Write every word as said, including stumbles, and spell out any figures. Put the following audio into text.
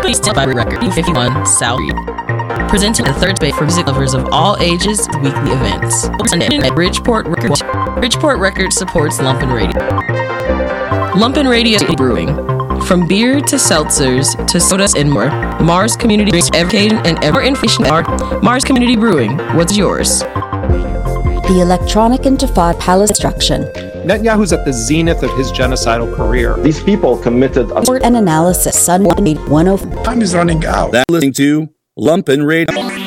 by Record fifty-one Salary. Presenting the third space for music lovers of all ages with weekly events. Sunday at Bridgeport Records. Bridgeport Records supports Lumpen Radio. Lumpen Radio Brewing. From beer to seltzers to sodas and more, Mars Community brings educating and ever information at Mars Community Brewing. What's yours? The Electronic Intifada Palace destruction. Netanyahu's at the zenith of his genocidal career. These people committed a... and analysis. Sun one oh. Time is running out. That listening to Lumpen Radio.